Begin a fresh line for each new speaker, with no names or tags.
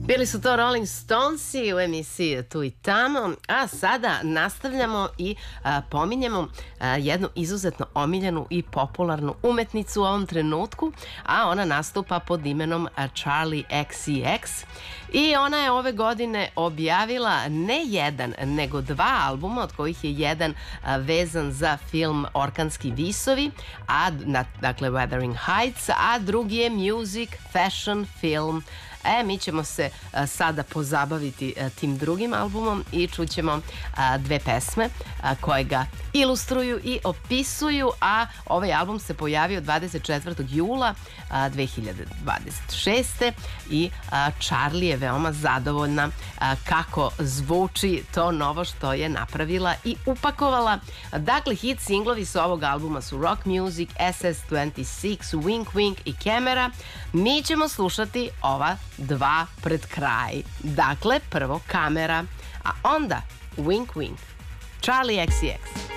Bili su to Rolling Stonesi u emisiji Tu i tamo, a sada nastavljamo i pominjemo jednu izuzetno omiljenu i popularnu umetnicu u ovom trenutku, a ona nastupa pod imenom Charli XCX i ona je ove godine objavila ne jedan, nego dva albuma, od kojih je jedan vezan za film Orkanski visovi, dakle Wuthering Heights, a drugi je music, fashion, film. Mi ćemo se sada pozabaviti tim drugim albumom i čućemo dve pesme koje ga ilustruju i opisuju, a ovaj album se pojavio 24. jula 2026. i Charli je veoma zadovoljna kako zvuči to novo što je napravila i upakovala. Dakle, hit singlovi sa ovog albuma su Rock Music, SS26, Wink Wink i Camera. Mi ćemo slušati ova dva pred kraj. Dakle, prvo Kamera, a onda Wink Wink. Charli XCX.